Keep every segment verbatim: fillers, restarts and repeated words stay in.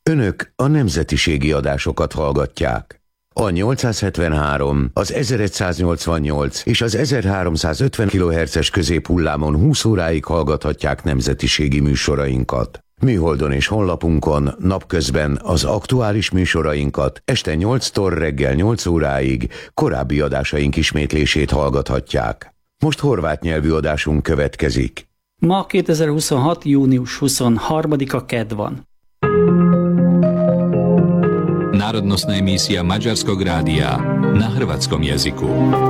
Önök a nemzetiségi adásokat hallgatják. A nyolcszázhetvenhárom, az ezeregyszáznyolcvannyolc és az ezerháromszázötven kilohertzes középhullámon húsz óráig hallgathatják nemzetiségi műsorainkat. Műholdon és honlapunkon napközben az aktuális műsorainkat, este nyolctól reggel nyolc óráig korábbi adásaink ismétlését hallgathatják. Most horvát nyelvű adásunk következik. Ma kétezer-huszonhat. június huszonharmadika kedd van. Národnostná emisija Mađarskog radija na hrvatskom jeziku.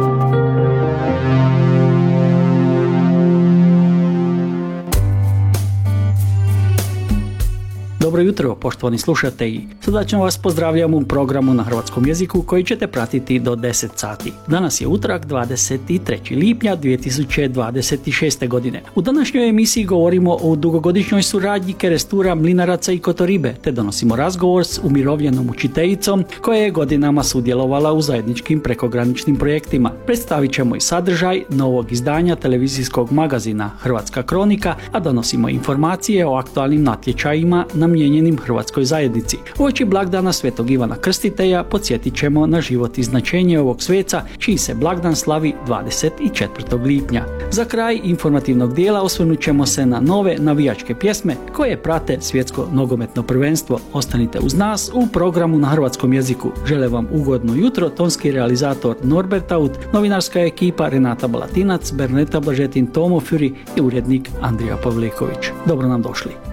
Dobro jutro, poštovani slušatelji. Srdačno vas pozdravljam u programu na hrvatskom jeziku koji ćete pratiti do deset sati. Danas je utorak dvadeset trećeg lipnja dvije tisuće dvadeset šeste. godine. U današnjoj emisiji govorimo o dugogodišnjoj suradnji Kerestura, Mlinaraca i Kotoribe, te donosimo razgovor s umirovljenom učiteljicom koja je godinama sudjelovala u zajedničkim prekograničnim projektima. Predstavit ćemo i sadržaj novog izdanja televizijskog magazina Hrvatska kronika, a donosimo informacije o aktualnim natječajima na namijenjenim hrvatskoj zajednici. Uoči blagdana Svetog Ivana Krstitelja podsjetit ćemo na život i značenje ovog sveca, čiji se blagdan slavi dvadeset četvrtog lipnja. Za kraj informativnog dijela osvrnut ćemo se na nove navijačke pjesme koje prate svjetsko nogometno prvenstvo. Ostanite uz nas u programu na hrvatskom jeziku. Žele vam ugodno jutro, tonski realizator Norbert Aut, novinarska ekipa Renata Balatinac, Berneta Blažetin, Tomo Fjuri i urednik Andrija Pavliković. Dobro nam došli.